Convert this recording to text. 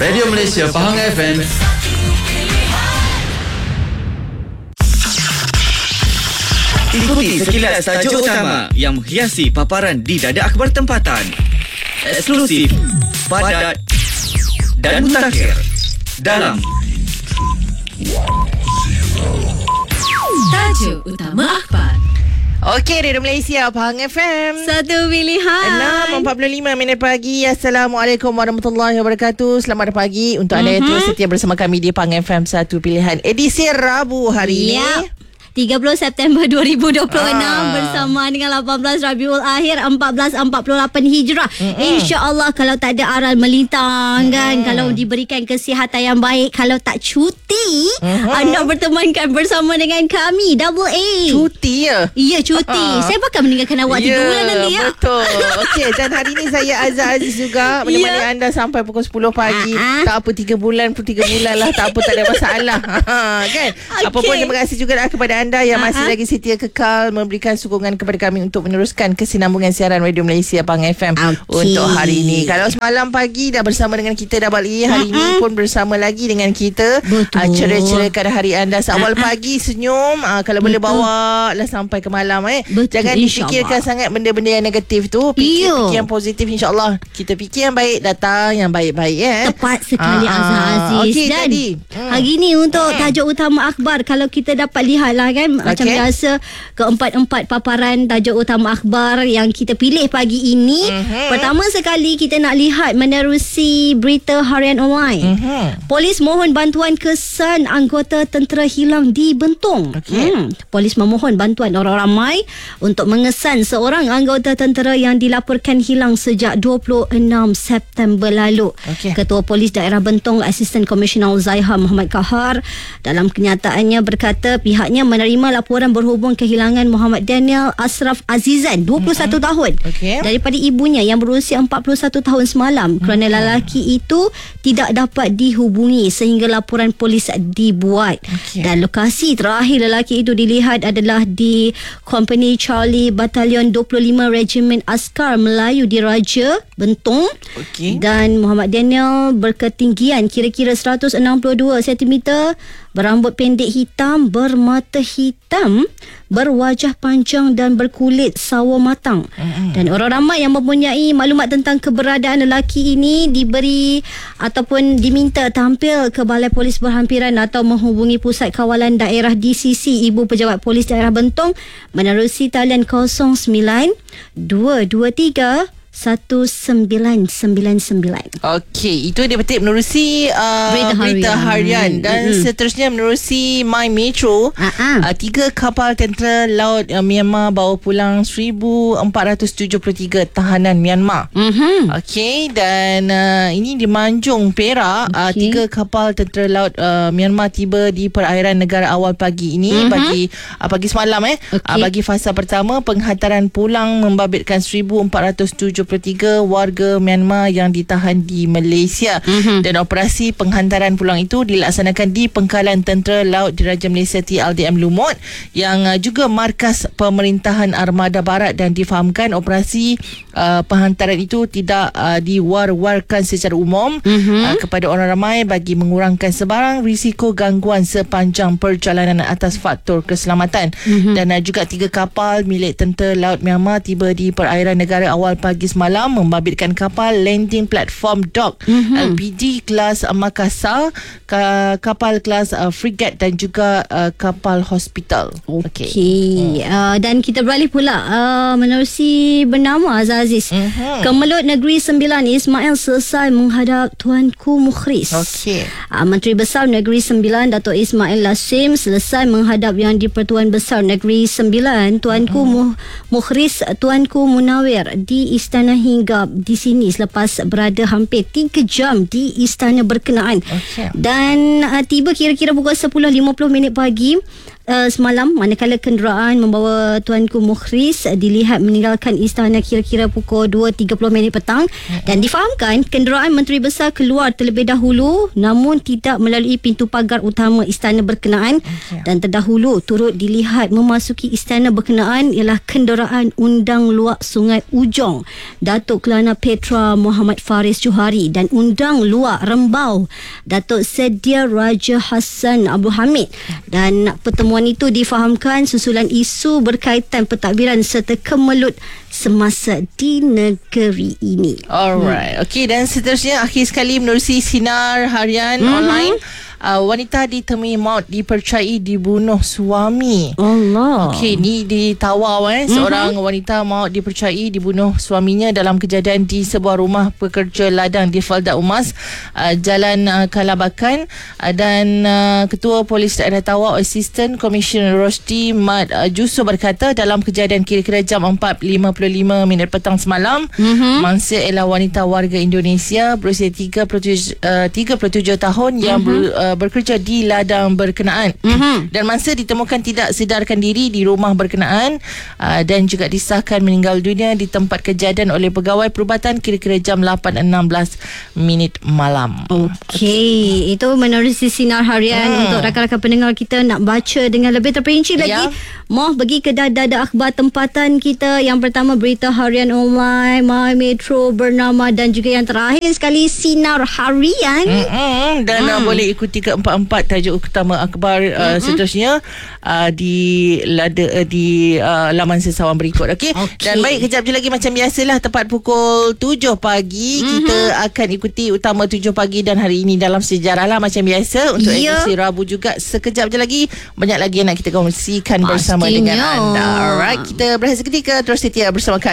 Radio Malaysia Pahang FM. Ikuti sekilas tajuk utama yang menghiasi paparan di dada akhbar tempatan. Eksklusif, padat dan mutakhir dalam Tajuk utama akhbar. Okey, Radio Malaysia Pahang FM. Satu pilihan 6.45 pagi. Assalamualaikum warahmatullahi wabarakatuh. Selamat pagi untuk anda yang terus setia bersama kami di Pahang FM Satu Pilihan edisi Rabu hari ini. 30 September 2026 bersama dengan 18 Rabiul Akhir 1448 Hijrah. InsyaAllah kalau tak ada aral melintang kan, kalau diberikan kesihatan yang baik, kalau tak cuti, anda bertemankan bersama dengan kami Double A. Cuti ya? Ya, cuti. Saya bakal meninggalkan awak 3 bulan nanti ya. Betul. Okey, dan hari ini saya Azhar Aziz juga menemani anda sampai pukul 10 pagi. Tak apa 3 bulan pun 3 bulan lah, tak apa, tak ada masalah. Kan? Apa pun terima kasih juga kepada anda yang masih lagi setia kekal memberikan sokongan kepada kami untuk meneruskan kesinambungan siaran Radio Malaysia Pahang FM untuk hari ini. Kalau semalam pagi dah bersama dengan kita Double E, hari ini pun bersama lagi dengan kita. Ceria-ceriakan hari anda seawal pagi, senyum, kalau boleh bawa lah sampai ke malam. Jangan difikirkan sangat benda-benda yang negatif tu. Fikir yang positif, insyaAllah. Kita fikir yang baik, datang yang baik-baik. Tepat sekali Azhar Aziz. Okay, dan jadi hari ni untuk tajuk utama akhbar, kalau kita dapat lihat lah kan, macam biasa keempat-empat paparan tajuk utama akhbar yang kita pilih pagi ini. Pertama sekali kita nak lihat menerusi berita harian online. Polis mohon bantuan kesan anggota tentera hilang di Bentong. Polis memohon bantuan orang ramai untuk mengesan seorang anggota tentera yang dilaporkan hilang sejak 26 September lalu. Ketua Polis Daerah Bentong, Asisten Komisioner Zaiha Muhammad Kahar, dalam kenyataannya berkata pihaknya menerima laporan berhubung kehilangan Muhammad Daniel Ashraf Azizan 21 tahun daripada ibunya yang berusia 41 tahun semalam kerana lelaki itu tidak dapat dihubungi sehingga laporan polis dibuat. Dan lokasi terakhir lelaki itu dilihat adalah di Company Charlie Batalion 25 Regimen Askar Melayu di Raja Bentong. Dan Muhammad Daniel berketinggian kira-kira 162 cm, berambut pendek hitam, bermata hitam, berwajah panjang dan berkulit sawo matang. Dan orang ramai yang mempunyai maklumat tentang keberadaan lelaki ini diberi ataupun diminta tampil ke Balai Polis Berhampiran atau menghubungi Pusat Kawalan Daerah DCC Ibu Pejabat Polis Daerah Bentong menerusi talian 09 223 1999. Okey, itu dia betul menerusi berita harian. Dan seterusnya menerusi My Metro. 3 kapal tentera laut Myanmar bawa pulang 1,473 tahanan Myanmar. Okey, dan ini di Manjung, Perak. 3 kapal tentera laut Myanmar tiba di perairan negara awal pagi ini, pagi semalam bagi fasa pertama. Penghantaran pulang membabitkan 1,473 warga Myanmar yang ditahan di Malaysia. Dan operasi penghantaran pulang itu dilaksanakan di Pengkalan Tentera Laut Diraja Malaysia TLDM Lumut yang juga markas pemerintahan Armada Barat, dan difahamkan operasi penghantaran itu tidak diwar-warkan secara umum kepada orang ramai bagi mengurangkan sebarang risiko gangguan sepanjang perjalanan atas faktor keselamatan. Dan juga 3 kapal milik Tentera Laut Myanmar tiba di perairan negara awal pagi semalam, membabitkan kapal landing platform dock LPD kelas Makassar, kapal kelas frigate dan juga kapal hospital. Dan kita beralih pula menerusi bernama Aziz. Kemelut Negeri Sembilan Ismail selesai menghadap Tuanku Mukhris. Menteri Besar Negeri Sembilan Dato' Ismail Lassim selesai menghadap Yang di-Pertuan Besar Negeri Sembilan Tuanku Mukhris Tuanku Munawir di istana hingga di sini selepas berada hampir 3 jam di istana berkenaan. Dan tiba kira-kira pukul 10.50 pagi semalam manakala kenderaan membawa Tuanku Mukhris dilihat meninggalkan istana kira-kira pukul 2.30 petang dan difahamkan kenderaan Menteri Besar keluar terlebih dahulu namun tidak melalui pintu pagar utama istana berkenaan dan terdahulu turut dilihat memasuki istana berkenaan ialah kenderaan undang luak Sungai Ujong Datuk Kelana Petra Muhammad Faris Johari dan undang luak Rembau Datuk Sedia Raja Hassan Abdul Hamid dan pertemuan itu difahamkan susulan isu berkaitan pentadbiran serta kemelut semasa di negeri ini. Alright. Okey, dan seterusnya akhir sekali menerusi sinar harian online. Wanita ditemui maut dipercayai dibunuh suami. Allah. Okey, ni di Tawau seorang wanita maut dipercayai dibunuh suaminya dalam kejadian di sebuah rumah pekerja ladang di Falda Umas, Jalan Kalabakan, dan Ketua Polis Daerah Tawau Assistant Commissioner Rosdi Mat Juso berkata dalam kejadian kira-kira jam 4.55 petang semalam, mangsa ialah wanita warga Indonesia berusia 37 tahun yang bekerja di ladang berkenaan dan mangsa ditemukan tidak sedarkan diri di rumah berkenaan dan juga disahkan meninggal dunia di tempat kejadian oleh pegawai perubatan kira-kira jam 8.16 malam. Okey, itu menerusi sinar harian. Untuk rakan-rakan pendengar kita nak baca dengan lebih terperinci lagi, mau pergi ke dada akhbar tempatan kita. Yang pertama Berita Harian Online, My Metro Bernama, dan juga yang terakhir sekali Sinar Harian. Dan boleh ikuti ke-44 tajuk utama akhbar seterusnya di laman sesawan berikut. Okey. Dan baik, kejap je lagi macam biasalah tepat pukul 7 pagi kita akan ikuti utama 7 pagi dan hari ini dalam sejarah lah macam biasa untuk edisi Rabu juga. Sekejap je lagi banyak lagi yang nak kita kongsikan bersama dengan anda. Alright, kita berehat seketika, terus setia bersama kami.